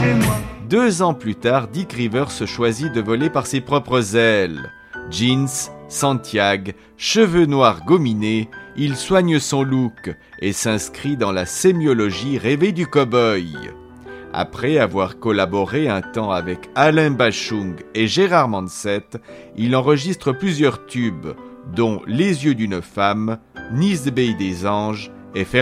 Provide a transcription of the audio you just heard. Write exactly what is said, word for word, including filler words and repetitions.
chez moi. Deux ans plus tard, Dick Rivers se choisit de voler par ses propres ailes. Jeans, Santiago, cheveux noirs gominés, il soigne son look et s'inscrit dans la sémiologie rêvée du cow-boy. Après avoir collaboré un temps avec Alain Bachung et Gérard Manset, il enregistre plusieurs tubes, dont Les yeux d'une femme, Nice Bay des anges et Faire